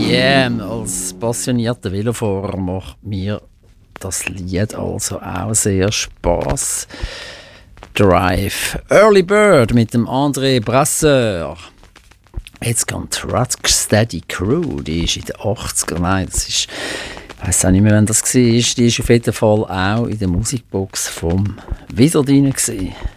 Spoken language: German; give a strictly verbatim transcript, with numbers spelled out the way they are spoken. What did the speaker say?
Yeah, als passionierter Velofahrer macht mir das Lied also auch sehr Spaß. Drive Early Bird mit dem André Brasseur. Jetzt kommt Rocksteady Crew, die ist in den achtziger. Nein, das ist, ich weiss auch nicht mehr, wann das war. Die ist auf jeden Fall auch in der Musikbox vom Wieso drin gewesen.